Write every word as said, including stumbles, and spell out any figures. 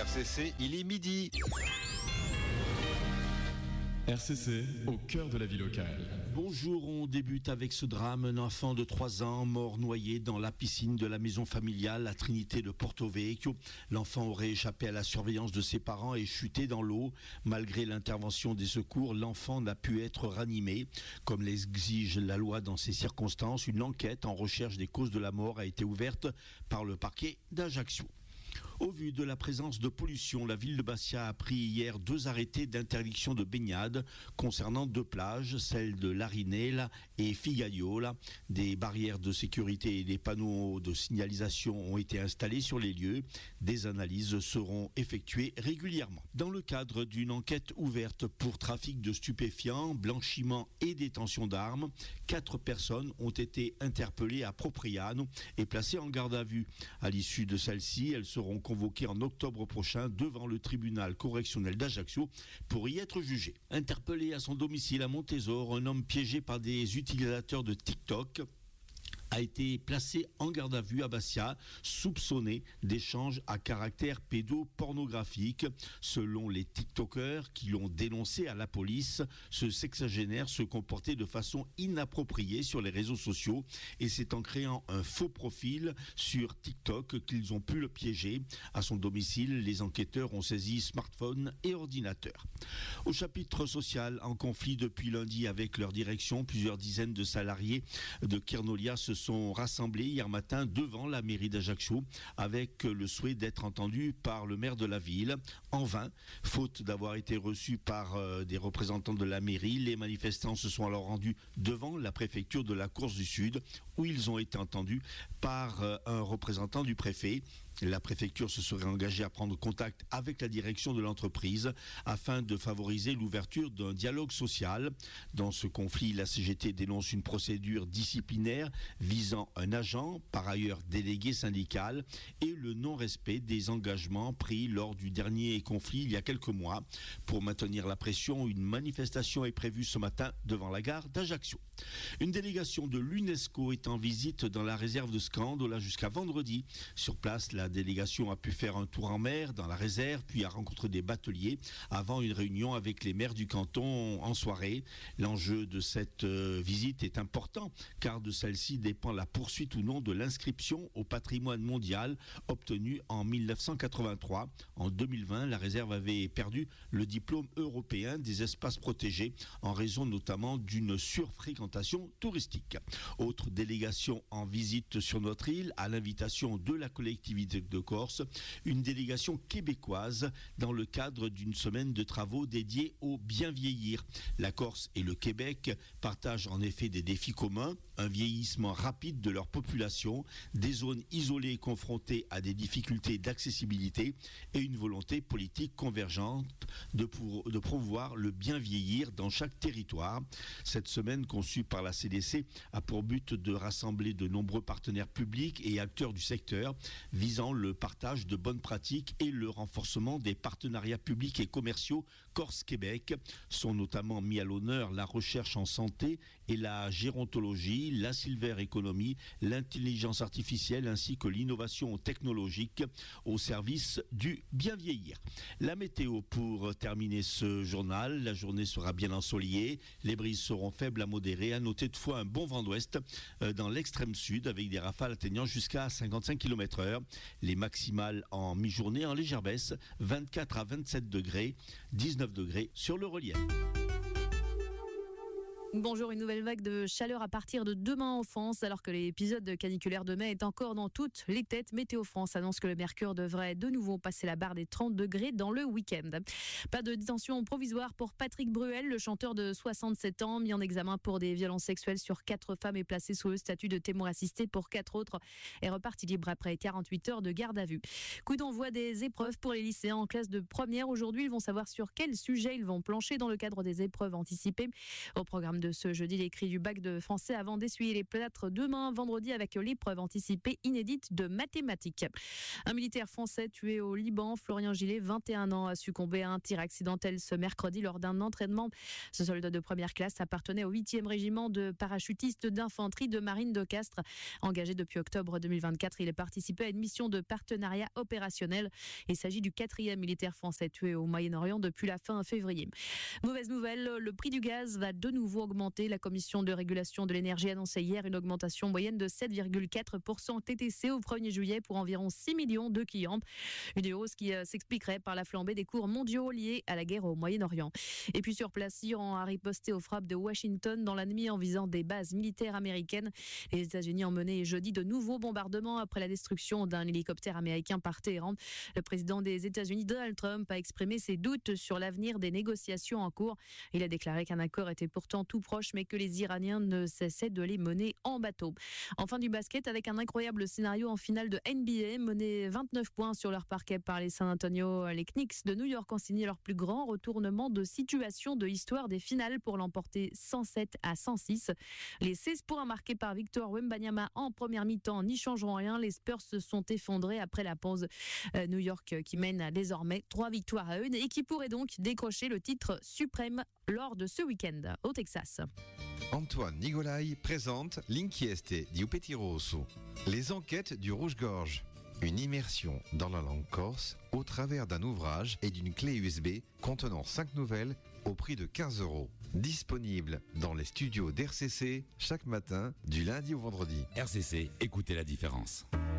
C C, il est midi. R C C, au cœur de la vie locale. Bonjour, on débute avec ce drame. Un enfant de trois ans mort noyé dans la piscine de la maison familiale La Trinité de Porto Vecchio. L'enfant aurait échappé à la surveillance de ses parents et chuté dans l'eau. Malgré l'intervention des secours, l'enfant n'a pu être ranimé. Comme l'exige la loi dans ces circonstances, une enquête en recherche des causes de la mort a été ouverte par le parquet d'Ajaccio. Au vu de la présence de pollution, la ville de Bastia a pris hier deux arrêtés d'interdiction de baignade concernant deux plages, celles de Larinella et Figaiola. Des barrières de sécurité et des panneaux de signalisation ont été installés sur les lieux. Des analyses seront effectuées régulièrement. Dans le cadre d'une enquête ouverte pour trafic de stupéfiants, blanchiment et détention d'armes, quatre personnes ont été interpellées à Propriano et placées en garde à vue. À l'issue de celle-ci, elles seront convoquées en octobre prochain devant le tribunal correctionnel d'Ajaccio pour y être jugées. Interpellé à son domicile à Montésor, un homme piégé par des utilisateurs de TikTok a été placé en garde à vue à Bastia, soupçonné d'échanges à caractère pédopornographique. Selon les TikTokers qui l'ont dénoncé à la police, ce sexagénaire se comportait de façon inappropriée sur les réseaux sociaux et c'est en créant un faux profil sur TikTok qu'ils ont pu le piéger. À son domicile, les enquêteurs ont saisi smartphone et ordinateur. Au chapitre social, en conflit depuis lundi avec leur direction, plusieurs dizaines de salariés de Kernolia se sont rassemblés hier matin devant la mairie d'Ajaccio avec le souhait d'être entendus par le maire de la ville. En vain, faute d'avoir été reçus par euh, des représentants de la mairie, les manifestants se sont alors rendus devant la préfecture de la Corse du Sud où ils ont été entendus par euh, un représentant du préfet. La préfecture se serait engagée à prendre contact avec la direction de l'entreprise afin de favoriser l'ouverture d'un dialogue social. Dans ce conflit, la C G T dénonce une procédure disciplinaire visant un agent, par ailleurs délégué syndical, et le non-respect des engagements pris lors du dernier conflit il y a quelques mois. Pour maintenir la pression, une manifestation est prévue ce matin devant la gare d'Ajaccio. Une délégation de l'UNESCO est en visite dans la réserve de Scandola jusqu'à vendredi. Sur place, la délégation a pu faire un tour en mer dans la réserve, puis a rencontré des bateliers avant une réunion avec les maires du canton en soirée. L'enjeu de cette euh, visite est important car de celle-ci dépend la poursuite ou non de l'inscription au patrimoine mondial obtenue en mille neuf cent quatre-vingt-trois. En deux mille vingt, la réserve avait perdu le diplôme européen des espaces protégés en raison notamment d'une surfréquentation touristique. Autre délégation en visite sur notre île à l'invitation de la collectivité de Corse, une délégation québécoise dans le cadre d'une semaine de travaux dédiés au bien vieillir. La Corse et le Québec partagent en effet des défis communs, un vieillissement rapide de leur population, des zones isolées confrontées à des difficultés d'accessibilité et une volonté politique convergente de, pour, de promouvoir le bien vieillir dans chaque territoire. Cette semaine conçue par la C D C a pour but de rassembler de nombreux partenaires publics et acteurs du secteur visant le partage de bonnes pratiques et le renforcement des partenariats publics et commerciaux Corse-Québec. Sont notamment mis à l'honneur la recherche en santé et la gérontologie, la silver economy, l'intelligence artificielle ainsi que l'innovation technologique au service du bien vieillir. La météo pour terminer ce journal, la journée sera bien ensoleillée, les brises seront faibles à modérées, à noter toutefois un bon vent d'ouest dans l'extrême sud avec des rafales atteignant jusqu'à cinquante-cinq kilomètres heure. Les maximales en mi-journée en légère baisse, vingt-quatre à vingt-sept degrés, dix-neuf degrés sur le relief. Bonjour, une nouvelle vague de chaleur à partir de demain en France, alors que l'épisode caniculaire de mai est encore dans toutes les têtes. Météo France annonce que le mercure devrait de nouveau passer la barre des trente degrés dans le week-end. Pas de détention provisoire pour Patrick Bruel, le chanteur de soixante-sept ans, mis en examen pour des violences sexuelles sur quatre femmes et placé sous le statut de témoin assisté pour quatre autres, est reparti libre après quarante-huit heures de garde à vue. Coup d'envoi des épreuves pour les lycéens en classe de première. Aujourd'hui, ils vont savoir sur quel sujet ils vont plancher dans le cadre des épreuves anticipées. Au programme programme de ce jeudi, les cris du bac de français avant d'essuyer les plâtres demain, vendredi, avec l'épreuve anticipée inédite de mathématiques. Un militaire français tué au Liban, Florian Gillet, vingt et un ans, a succombé à un tir accidentel ce mercredi lors d'un entraînement. Ce soldat de première classe appartenait au huitième régiment de parachutistes d'infanterie de marine de Castres. Engagé depuis octobre deux mille vingt-quatre, il a participé à une mission de partenariat opérationnel. Il s'agit du quatrième militaire français tué au Moyen-Orient depuis la fin février. Mauvaise nouvelle, le prix du gaz va de nouveau augmenter. La commission de régulation de l'énergie annonçait hier une augmentation moyenne de sept virgule quatre pour cent T T C au premier juillet pour environ six millions de clients. Une hausse qui euh, s'expliquerait par la flambée des cours mondiaux liés à la guerre au Moyen-Orient. Et puis sur place, l'Iran a riposté aux frappes de Washington dans la nuit en visant des bases militaires américaines. Les États-Unis ont mené jeudi de nouveaux bombardements après la destruction d'un hélicoptère américain par Téhéran. Le président des États-Unis, Donald Trump, a exprimé ses doutes sur l'avenir des négociations en cours. Il a déclaré qu'un accord était pourtant tout proche, mais que les Iraniens ne cessaient de les mener en bateau. Enfin du basket, avec un incroyable scénario en finale de N B A, menés vingt-neuf points sur leur parquet par les San Antonio, les Knicks de New York ont signé leur plus grand retournement de situation de l'histoire des finales pour l'emporter cent sept à cent six. Les seize points marqués par Victor Wembanyama en première mi-temps n'y changeront rien. Les Spurs se sont effondrés après la pause. New York qui mène désormais trois victoires à une et qui pourrait donc décrocher le titre suprême lors de ce week-end au Texas. Antoine Nigolai présente L'inchieste di Petit Rosso, les enquêtes du Rouge-Gorge. Une immersion dans la langue corse au travers d'un ouvrage et d'une clé U S B contenant cinq nouvelles au prix de quinze euros. Disponible dans les studios d'R C C chaque matin du lundi au vendredi. R C C, écoutez la différence.